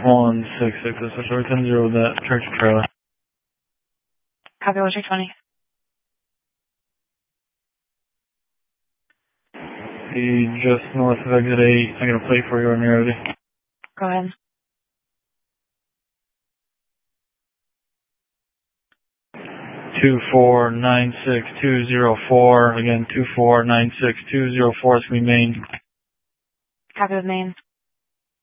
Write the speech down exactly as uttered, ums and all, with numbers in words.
one six six, that's what ten zero, that church trailer. Copy, what's your twenty? He just north of exit eight. I got a plate for you when you're ready. Go ahead. two four nine six two zero four. Again, two four nine six two zero four. It's going to be Maine. Copy with Maine.